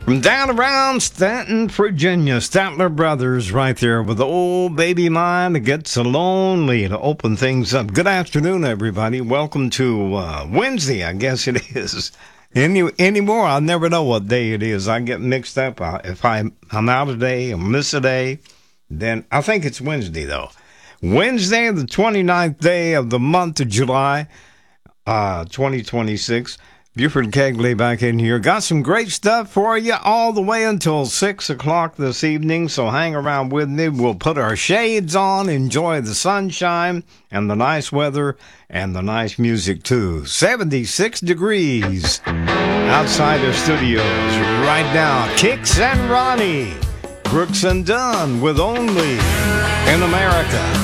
From down around Stanton, Virginia, Statler Brothers right there with the old baby mine that gets so lonely to open things up. Good afternoon, everybody. Welcome to Wednesday, I guess it is. Anymore, I never know what day it is. I get mixed up. If I'm out a day or miss a day, then I think it's Wednesday, though. Wednesday, the 29th day of the month of July, 2026. Buford Kegley back in here. Got some great stuff for you all the way until 6 o'clock this evening, so hang around with me. We'll put our shades on, enjoy the sunshine and the nice weather and the nice music, too. 76 degrees outside our studios right now. Kix and Ronnie, Brooks and Dunn with Only in America.